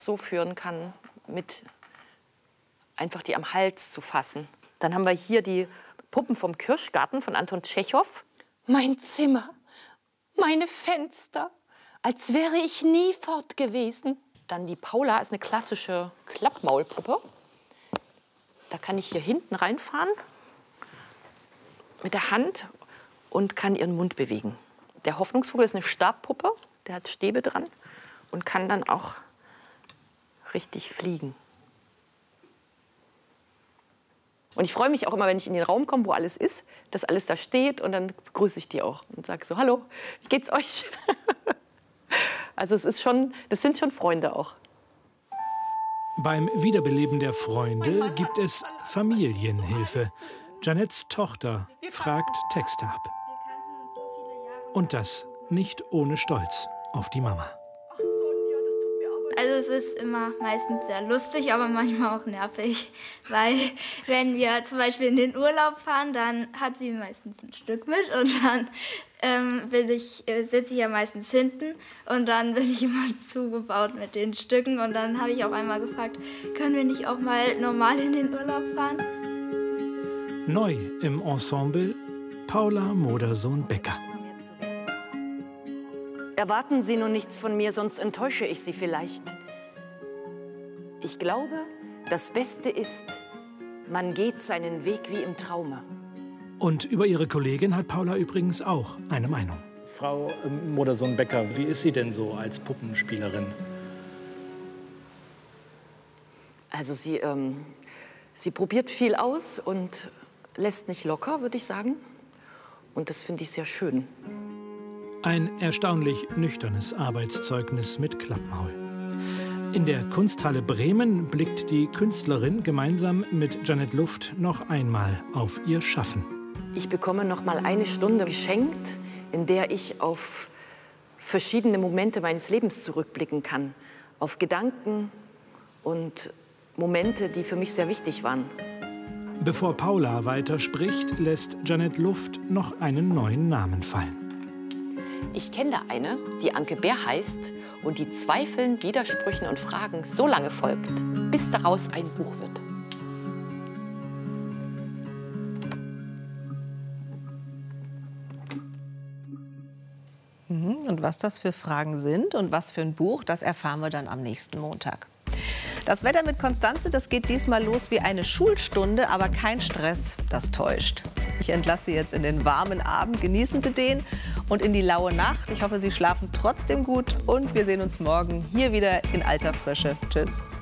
so führen kann, mit einfach die am Hals zu fassen. Dann haben wir hier die Puppen vom Kirschgarten von Anton Tschechow. Mein Zimmer, meine Fenster, als wäre ich nie fort gewesen. Dann die Paula ist eine klassische Klappmaulpuppe. Da kann ich hier hinten reinfahren mit der Hand und kann ihren Mund bewegen. Der Hoffnungsvogel ist eine Stabpuppe, der hat Stäbe dran und kann dann auch richtig fliegen. Und ich freue mich auch immer, wenn ich in den Raum komme, wo alles ist, dass alles da steht und dann begrüße ich die auch und sage so, hallo, wie geht's euch? Also es ist schon, das sind schon Freunde auch. Beim Wiederbeleben der Freunde gibt es Familienhilfe. Jeanettes Tochter fragt Texte ab. Und das nicht ohne Stolz auf die Mama. Also es ist immer meistens sehr lustig, aber manchmal auch nervig. Weil wenn wir zum Beispiel in den Urlaub fahren, dann hat sie meistens ein Stück mit und dann sitze ich ja meistens hinten und dann bin ich immer zugebaut mit den Stücken. Und dann habe ich auch einmal gefragt, können wir nicht auch mal normal in den Urlaub fahren? Neu im Ensemble Paula Modersohn-Becker. Erwarten Sie nun nichts von mir, sonst enttäusche ich Sie vielleicht. Ich glaube, das Beste ist, man geht seinen Weg wie im Traume. Und über ihre Kollegin hat Paula übrigens auch eine Meinung. Frau Modersohn-Becker, wie ist sie denn so als Puppenspielerin? Also sie probiert viel aus und lässt nicht locker, würde ich sagen. Und das finde ich sehr schön. Ein erstaunlich nüchternes Arbeitszeugnis mit Klappmaul. In der Kunsthalle Bremen blickt die Künstlerin gemeinsam mit Jeanette Luft noch einmal auf ihr Schaffen. Ich bekomme noch mal eine Stunde geschenkt, in der ich auf verschiedene Momente meines Lebens zurückblicken kann. Auf Gedanken und Momente, die für mich sehr wichtig waren. Bevor Paula weiterspricht, lässt Jeanette Luft noch einen neuen Namen fallen. Ich kenne da eine, die Anke Bär heißt und die Zweifeln, Widersprüchen und Fragen so lange folgt, bis daraus ein Buch wird. Und was das für Fragen sind und was für ein Buch, das erfahren wir dann am nächsten Montag. Das Wetter mit Constanze, das geht diesmal los wie eine Schulstunde, aber kein Stress, das täuscht. Ich entlasse Sie jetzt in den warmen Abend, genießen Sie den und in die laue Nacht. Ich hoffe, Sie schlafen trotzdem gut und wir sehen uns morgen hier wieder in alter Frische. Tschüss.